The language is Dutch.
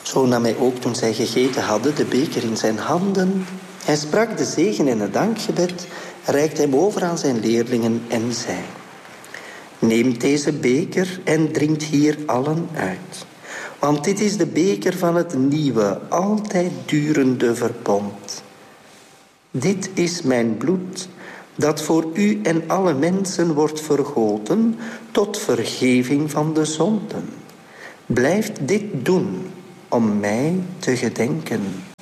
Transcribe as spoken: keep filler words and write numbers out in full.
Zo nam hij ook, toen zij gegeten hadden, de beker in zijn handen. Hij sprak de zegen en het dankgebed, reikte hem over aan zijn leerlingen en zei: neemt deze beker en drinkt hier allen uit. Want dit is de beker van het nieuwe, altijd durende verbond. Dit is mijn bloed, dat voor u en alle mensen wordt vergoten tot vergeving van de zonden. Blijft dit doen om mij te gedenken.